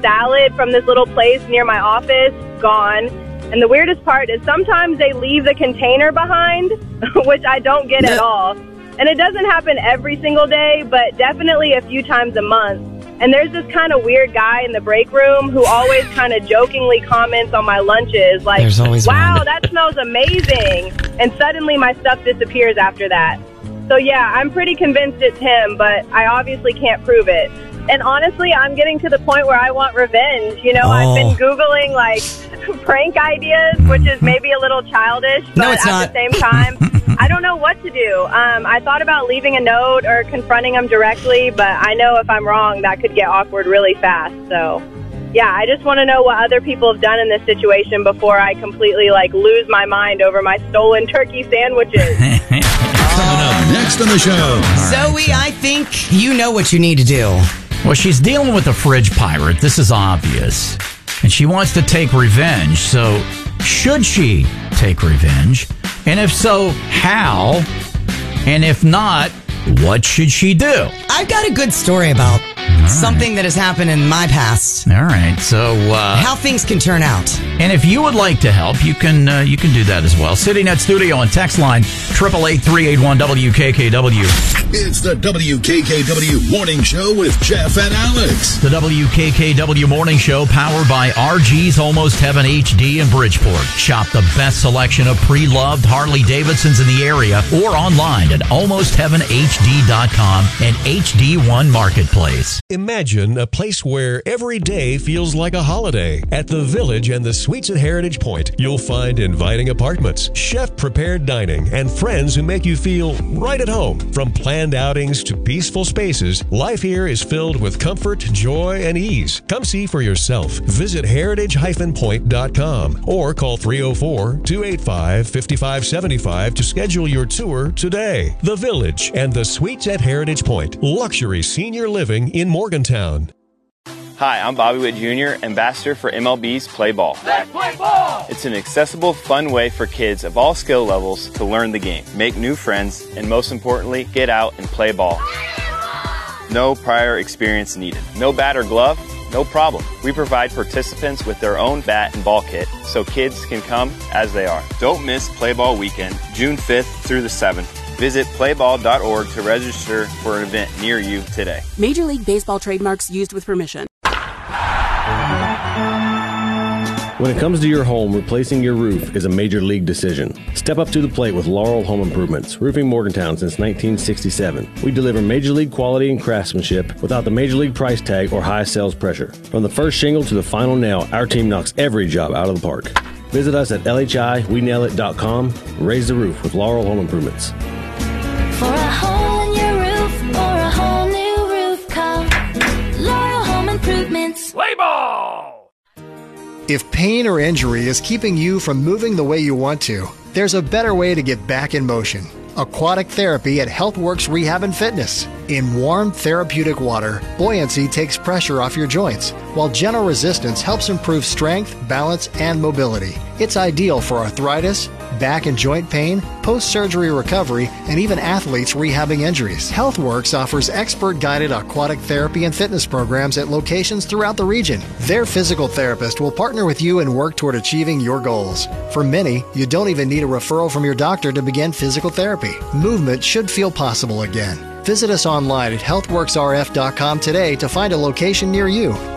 salad from this little place near my office, gone. And the weirdest part is sometimes they leave the container behind, which I don't get at all. And it doesn't happen every single day, but definitely a few times a month. And there's this kind of weird guy in the break room who always kind of jokingly comments on my lunches, like, wow, that smells amazing. And suddenly my stuff disappears after that. So yeah, I'm pretty convinced it's him, but I obviously can't prove it. And honestly, I'm getting to the point where I want revenge. You know, I've been Googling, like, prank ideas, which is maybe a little childish, but at the same time, I don't know what to do. I thought about leaving a note or confronting him directly, but I know if I'm wrong, that could get awkward really fast. So, yeah, I just want to know what other people have done in this situation before I completely, like, lose my mind over my stolen turkey sandwiches. Coming up next on the show. Zoe, I think you know what you need to do. Well, she's dealing with a fridge pirate. This is obvious. And she wants to take revenge. So, should she take revenge? And if so, how? And if not, what should she do? I've got a good story about something that has happened in my past. All right. So, how things can turn out. And if you would like to help, you can do that as well. Sitting at studio and text line 888-381-WKKW. It's the WKKW Morning Show with Jeff and Alex. The WKKW Morning Show powered by RG's Almost Heaven HD in Bridgeport. Shop the best selection of pre-loved Harley-Davidsons in the area or online at almostheavenhd.com and HD1 Marketplace. Imagine a place where every day feels like a holiday. At the Village and the Suites at Heritage Point, you'll find inviting apartments, chef-prepared dining, and friends who make you feel right at home. From planned outings to peaceful spaces, life here is filled with comfort, joy, and ease. Come see for yourself. Visit heritage-point.com or call 304-285-5575 to schedule your tour today. The Village and the Suites at Heritage Point. Luxury senior living in Morgantown. Hi, I'm Bobby Witt Jr., ambassador for MLB's Play Ball. Let's play ball! It's an accessible, fun way for kids of all skill levels to learn the game, make new friends, and most importantly, get out and play ball. No prior experience needed. No bat or glove? No problem. We provide participants with their own bat and ball kit so kids can come as they are. Don't miss Play Ball Weekend, June 5th through the 7th. Visit playball.org to register for an event near you today. Major League Baseball trademarks used with permission. When it comes to your home, replacing your roof is a major league decision. Step up to the plate with Laurel Home Improvements, roofing Morgantown since 1967. We deliver major league quality and craftsmanship without the major league price tag or high sales pressure. From the first shingle to the final nail, our team knocks every job out of the park. Visit us at LHIWeNailIt.com. Raise the roof with Laurel Home Improvements. For a hole in your roof or a whole new roof, call Laurel Home Improvements. Play ball! If pain or injury is keeping you from moving the way you want to, there's a better way to get back in motion. Aquatic therapy at HealthWorks Rehab and Fitness. In warm, therapeutic water, buoyancy takes pressure off your joints, while gentle resistance helps improve strength, balance, and mobility. It's ideal for arthritis, back and joint pain, post-surgery recovery, and even athletes rehabbing injuries. HealthWorks offers expert-guided aquatic therapy and fitness programs at locations throughout the region. Their physical therapist will partner with you and work toward achieving your goals. For many, you don't even need a referral from your doctor to begin physical therapy. Movement should feel possible again. Visit us online at healthworksrf.com today to find a location near you.